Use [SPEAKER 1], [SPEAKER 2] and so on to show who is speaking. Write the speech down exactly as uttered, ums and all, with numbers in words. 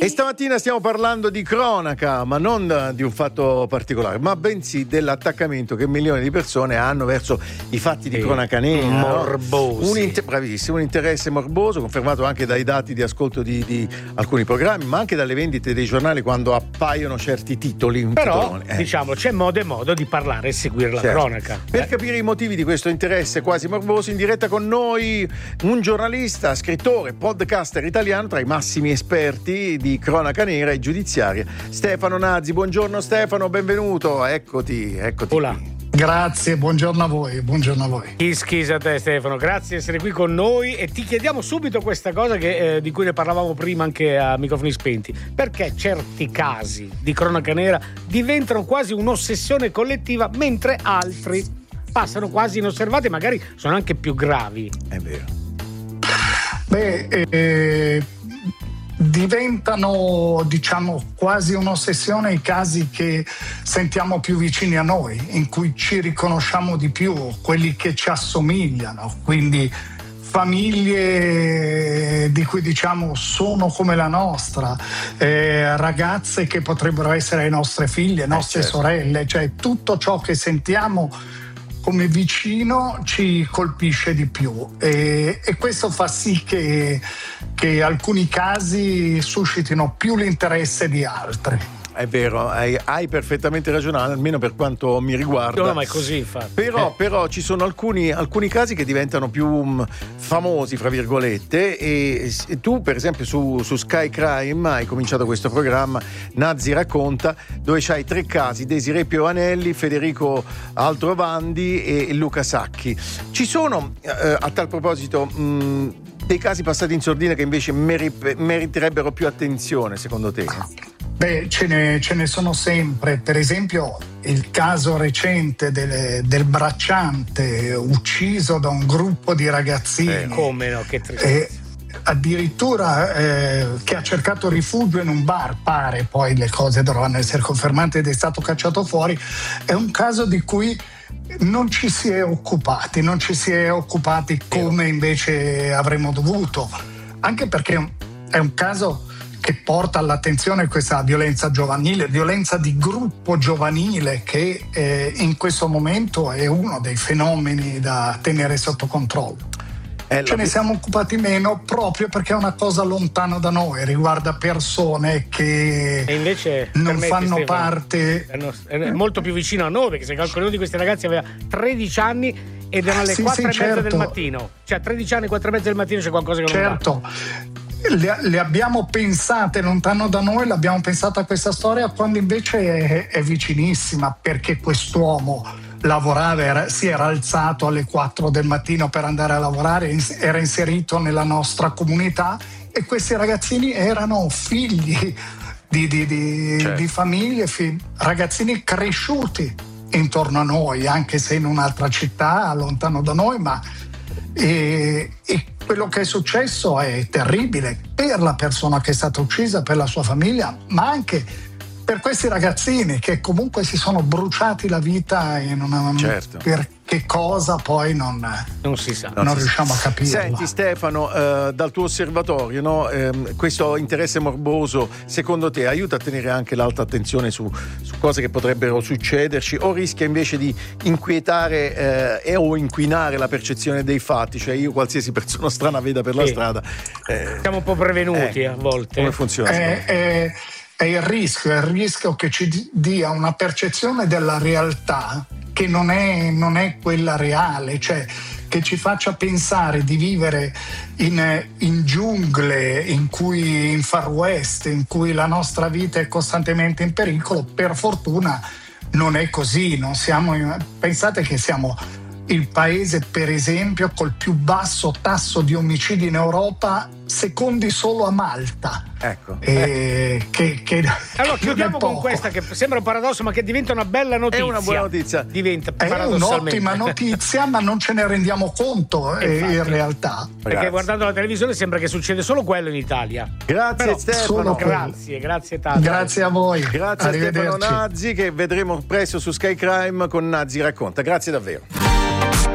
[SPEAKER 1] E stamattina stiamo parlando di cronaca, ma non di un fatto particolare, ma bensì dell'attaccamento che milioni di persone hanno verso i fatti di cronaca nera.
[SPEAKER 2] Morbosi.
[SPEAKER 1] Un inter- bravissimo, un interesse morboso, confermato anche dai dati di ascolto di, di alcuni programmi, ma anche dalle vendite dei giornali quando appaiono certi titoli.
[SPEAKER 2] Però,
[SPEAKER 1] eh.
[SPEAKER 2] diciamo, c'è modo e modo di parlare e seguire la
[SPEAKER 1] certo.
[SPEAKER 2] cronaca.
[SPEAKER 1] Per
[SPEAKER 2] eh.
[SPEAKER 1] capire i motivi di questo interesse quasi morboso, in diretta con noi un giornalista, scrittore, podcaster italiano tra i massimi esperti di cronaca nera e giudiziaria, Stefano Nazzi. Buongiorno Stefano, benvenuto, eccoti, eccoti
[SPEAKER 2] Hola.
[SPEAKER 1] qui.
[SPEAKER 3] Grazie, buongiorno a voi, buongiorno a voi.
[SPEAKER 2] Chi schisa a te Stefano, grazie di essere qui con noi e ti chiediamo subito questa cosa che, eh, di cui ne parlavamo prima anche a microfoni spenti. Perché certi casi di cronaca nera diventano quasi un'ossessione collettiva mentre altri passano quasi inosservati e magari sono anche più gravi?
[SPEAKER 1] È vero.
[SPEAKER 3] Beh, eh, diventano, diciamo, quasi un'ossessione i casi che sentiamo più vicini a noi, in cui ci riconosciamo di più, quelli che ci assomigliano, quindi famiglie di cui diciamo sono come la nostra, eh, ragazze che potrebbero essere le nostre figlie, nostre
[SPEAKER 1] eh, certo.
[SPEAKER 3] sorelle, cioè tutto ciò che sentiamo come vicino ci colpisce di più e, e questo fa sì che, che alcuni casi suscitino più l'interesse di altri.
[SPEAKER 1] È vero, hai, hai perfettamente ragione, almeno per quanto mi riguarda.
[SPEAKER 2] No, ma è così, infatti.
[SPEAKER 1] Però,
[SPEAKER 2] eh.
[SPEAKER 1] però ci sono alcuni, alcuni casi che diventano più um, famosi, fra virgolette, e, e tu, per esempio, su, su Sky Crime hai cominciato questo programma, Nazzi racconta, dove c'hai tre casi: Desirée Piovanelli, Federico Aldrovandi e, e Luca Sacchi. Ci sono, eh, a tal proposito, mh, dei casi passati in sordina che invece meri- meriterebbero più attenzione, secondo te?
[SPEAKER 3] Beh, ce ne, ce ne sono sempre. Per esempio il caso recente del, del bracciante ucciso da un gruppo di ragazzini.
[SPEAKER 2] Eh, come no, che tristezza.
[SPEAKER 3] Eh, addirittura eh, che ha cercato rifugio in un bar, pare, poi le cose dovranno essere confermate ed è stato cacciato fuori. È un caso di cui non ci si è occupati, non ci si è occupati come invece avremmo dovuto, anche perché è un, è un caso che porta all'attenzione questa violenza giovanile, violenza di gruppo giovanile che eh, in questo momento è uno dei fenomeni da tenere sotto controllo. Eh, Ce ne siamo occupati meno proprio perché è una cosa lontana da noi, riguarda persone che
[SPEAKER 2] e invece,
[SPEAKER 3] non
[SPEAKER 2] permetti,
[SPEAKER 3] fanno
[SPEAKER 2] Stefano,
[SPEAKER 3] parte.
[SPEAKER 2] È molto più vicino a noi, perché se calcoli uno di questi ragazzi aveva tredici anni ed erano alle
[SPEAKER 3] sì,
[SPEAKER 2] quattro
[SPEAKER 3] sì,
[SPEAKER 2] e mezza
[SPEAKER 3] certo.
[SPEAKER 2] del mattino. Cioè tredici anni, quattro e mezza del mattino c'è qualcosa che non va.
[SPEAKER 3] Certo. Le, le abbiamo pensate lontano da noi, l'abbiamo pensata a questa storia quando invece è, è vicinissima, perché quest'uomo lavorava, era, si era alzato alle quattro del mattino per andare a lavorare, era inserito nella nostra comunità e questi ragazzini erano figli di, di, di,
[SPEAKER 1] certo.
[SPEAKER 3] di famiglie, fi, ragazzini cresciuti intorno a noi, anche se in un'altra città, lontano da noi, ma e, e quello che è successo è terribile per la persona che è stata uccisa, per la sua famiglia, ma anche per questi ragazzini che comunque si sono bruciati la vita in una,
[SPEAKER 1] certo.
[SPEAKER 3] per che cosa poi non,
[SPEAKER 2] non si sa,
[SPEAKER 3] non, non
[SPEAKER 1] si
[SPEAKER 3] riusciamo
[SPEAKER 1] sa.
[SPEAKER 3] a capire.
[SPEAKER 1] Senti Stefano, eh, dal tuo osservatorio, no, ehm, questo interesse morboso secondo te aiuta a tenere anche l'alta attenzione su, su cose che potrebbero succederci, o rischia invece di inquietare eh, e o inquinare la percezione dei fatti? Cioè io qualsiasi persona strana veda per la
[SPEAKER 2] sì.
[SPEAKER 1] strada eh,
[SPEAKER 2] siamo un po' prevenuti eh, a volte.
[SPEAKER 1] Come funziona?
[SPEAKER 3] È, è, è il rischio, è il rischio che ci dia una percezione della realtà che non è, non è quella reale, cioè che ci faccia pensare di vivere in, in giungle, in cui in Far West, in cui la nostra vita è costantemente in pericolo. Per fortuna non è così, non siamo in, pensate che siamo il paese, per esempio, col più basso tasso di omicidi in Europa, secondi solo a Malta.
[SPEAKER 1] Ecco.
[SPEAKER 3] Eh, che, che,
[SPEAKER 2] allora
[SPEAKER 3] che
[SPEAKER 2] chiudiamo con
[SPEAKER 3] poco.
[SPEAKER 2] questa che sembra un paradosso, ma che diventa una bella notizia.
[SPEAKER 1] È una buona notizia.
[SPEAKER 2] Diventa
[SPEAKER 3] È
[SPEAKER 2] paradossalmente
[SPEAKER 3] un'ottima notizia, ma non ce ne rendiamo conto eh, in realtà.
[SPEAKER 2] Perché
[SPEAKER 1] Grazie.
[SPEAKER 2] guardando la televisione sembra che succede solo quello in Italia.
[SPEAKER 1] Grazie
[SPEAKER 2] Però,
[SPEAKER 1] Stefano.
[SPEAKER 2] grazie, grazie tanto.
[SPEAKER 3] Grazie a voi.
[SPEAKER 1] Grazie a Stefano
[SPEAKER 3] Arrivederci.
[SPEAKER 1] Nazzi, che vedremo presto su Sky Crime con Nazzi racconta. Grazie davvero.